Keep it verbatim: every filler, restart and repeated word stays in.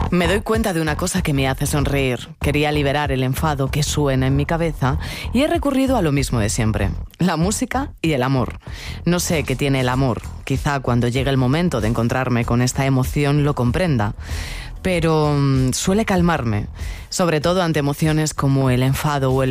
Me doy cuenta de una cosa que me hace sonreír. Quería liberar el enfado que suena en mi cabeza y he recurrido a lo mismo de siempre: la música y el amor. No sé qué tiene el amor. Quizá cuando llegue el momento de encontrarme con esta emoción lo comprenda. Pero um, suele calmarme, sobre todo ante emociones como el enfado o el